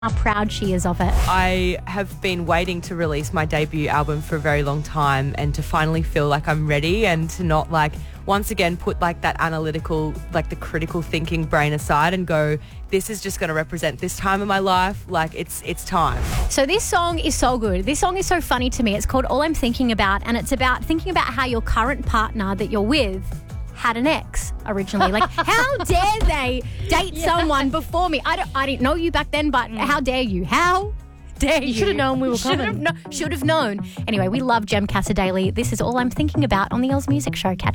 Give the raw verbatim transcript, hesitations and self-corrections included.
how proud she is of it. I have been waiting to release my debut album for a very long time and to finally feel like I'm ready and to not like once again put like that analytical, like the critical thinking brain aside and go, this is just going to represent this time of my life. Like it's it's time. So this song is so good. This song is so funny to me. It's called All I'm Thinking About, and it's about thinking about how your current partner that you're with had an ex originally. Like, how dare they date yeah. someone before me? I, don't, I didn't know you back then, but mm. how dare you? How dare you? You should have known we were should coming. Have no, should have known. Anyway, we love Jem Cassadaly. This is All I'm Thinking About on the Oz Music Show. Catch